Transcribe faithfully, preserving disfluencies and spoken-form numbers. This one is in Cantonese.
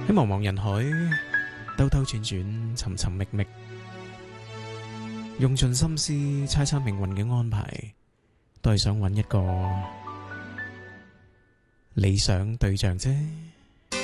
喺茫茫人海兜兜轉轉尋尋覓覓，用盡心思猜測命運嘅安排，都係想揾一個理想對象啫。